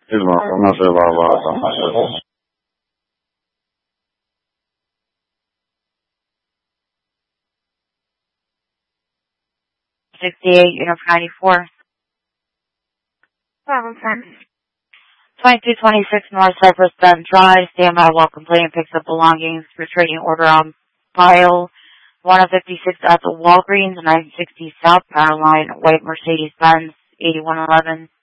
No se va a 68, unit 94. 2226 North Cypress Bend Drive. Standby while complainant picks up belongings. Restraining order on file. 156 at the Walgreens, 960 South Power Line. White Mercedes-Benz, 8111.